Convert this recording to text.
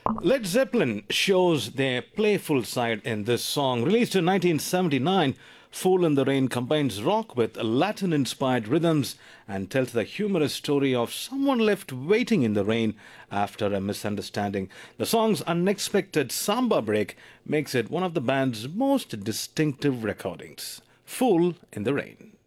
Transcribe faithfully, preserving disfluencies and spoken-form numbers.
Led Zeppelin shows their playful side in this song. Released in nineteen seventy-nine, Fool in the Rain combines rock with Latin inspired rhythms and tells the humorous story of someone left waiting in the rain after a misunderstanding. The song's unexpected samba break makes it one of the band's most distinctive recordings. Fool in the Rain.